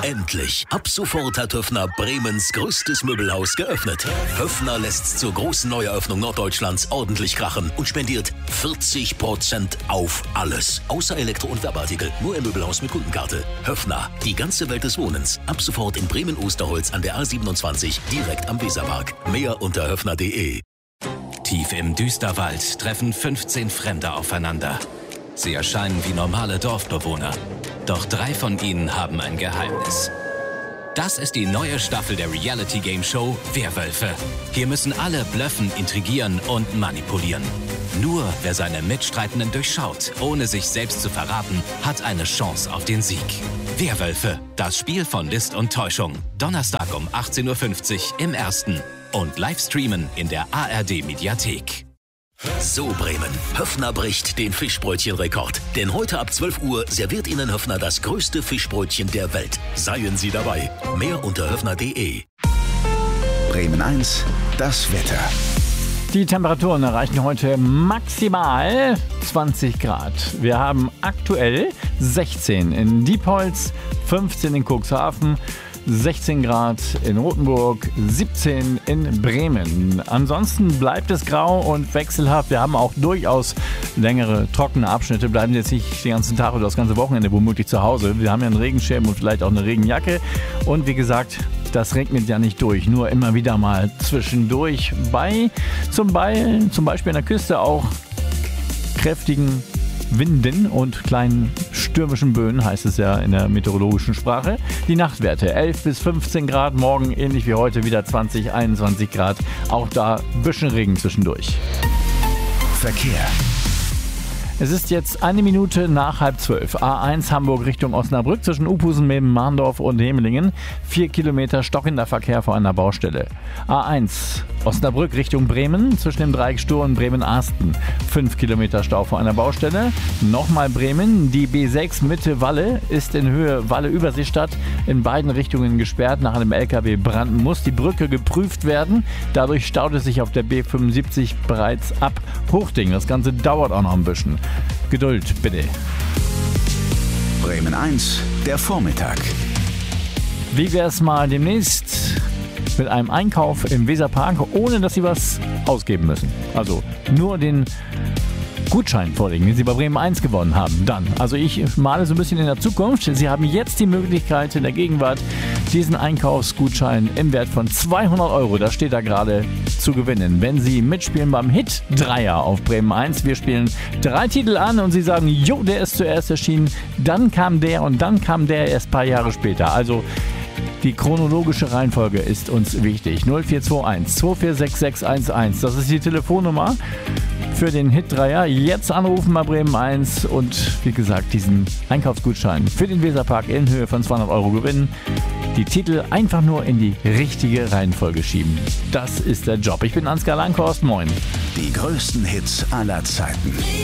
Endlich! Ab sofort hat Höffner Bremens größtes Möbelhaus geöffnet. Höffner lässt zur großen Neueröffnung Norddeutschlands ordentlich krachen und spendiert 40% auf alles. Außer Elektro- und Werbeartikel. Nur im Möbelhaus mit Kundenkarte. Höffner, die ganze Welt des Wohnens. Ab sofort in Bremen-Osterholz an der A27, direkt am Weserpark. Mehr unter höffner.de. Tief im Düsterwald treffen 15 Fremde aufeinander. Sie erscheinen wie normale Dorfbewohner. Doch 3 von ihnen haben ein Geheimnis. Das ist die neue Staffel der Reality-Game-Show Werwölfe. Hier müssen alle blöffen, intrigieren und manipulieren. Nur wer seine Mitstreitenden durchschaut, ohne sich selbst zu verraten, hat eine Chance auf den Sieg. Werwölfe, das Spiel von List und Täuschung. Donnerstag um 18:50 Uhr im Ersten. Und live streamen in der ARD-Mediathek. So Bremen, Höffner bricht den Fischbrötchenrekord. Denn heute ab 12 Uhr serviert Ihnen Höffner das größte Fischbrötchen der Welt. Seien Sie dabei. Mehr unter höffner.de. Bremen 1, das Wetter. Die Temperaturen erreichen heute maximal 20 Grad. Wir haben aktuell 16 in Diepholz, 15 in Cuxhaven, 16 Grad in Rothenburg, 17 in Bremen. Ansonsten bleibt es grau und wechselhaft. Wir haben auch durchaus längere, trockene Abschnitte. Bleiben Sie jetzt nicht den ganzen Tag oder das ganze Wochenende womöglich zu Hause. Wir haben ja einen Regenschirm und vielleicht auch eine Regenjacke. Und wie gesagt, das regnet ja nicht durch, nur immer wieder mal zwischendurch. Bei zum Beispiel an der Küste auch kräftigen Winden und kleinen stürmischen Böen, heißt es ja in der meteorologischen Sprache. Die Nachtwerte 11 bis 15 Grad, morgen ähnlich wie heute wieder 20, 21 Grad. Auch da ein bisschen Regen zwischendurch. Verkehr. Es ist jetzt 1 Minute nach 11:30. A1 Hamburg Richtung Osnabrück zwischen Uphusen, Mahndorf und Hemelingen. 4 Kilometer stockender Verkehr vor einer Baustelle. A1 Osnabrück Richtung Bremen zwischen dem Dreieck Stur und Bremen-Asten. 5 Kilometer Stau vor einer Baustelle. Nochmal Bremen. Die B6 Mitte Walle ist in Höhe Walle-Überseestadt in beiden Richtungen gesperrt. Nach einem LKW-Brand muss die Brücke geprüft werden. Dadurch staut es sich auf der B75 bereits ab Hochding. Das Ganze dauert auch noch ein bisschen. Geduld, bitte. Bremen 1, der Vormittag. Wie wär's mal demnächst mit einem Einkauf im Weserpark, ohne dass Sie was ausgeben müssen? Also nur den Gutschein vorlegen, den Sie bei Bremen 1 gewonnen haben. Dann, also ich male so ein bisschen in der Zukunft. Sie haben jetzt die Möglichkeit in der Gegenwart, diesen Einkaufsgutschein im Wert von 200 €, das steht da gerade, zu gewinnen. Wenn Sie mitspielen beim Hit Dreier auf Bremen 1, wir spielen 3 Titel an und Sie sagen, jo, der ist zuerst erschienen, dann kam der und dann kam der erst ein paar Jahre später. Also die chronologische Reihenfolge ist uns wichtig. 0421 246611, das ist die Telefonnummer für den Hit Dreier. Jetzt anrufen bei Bremen 1 und wie gesagt diesen Einkaufsgutschein für den Weserpark in Höhe von 200 € gewinnen. Die Titel einfach nur in die richtige Reihenfolge schieben. Das ist der Job. Ich bin Ansgar Langhorst, moin. Die größten Hits aller Zeiten.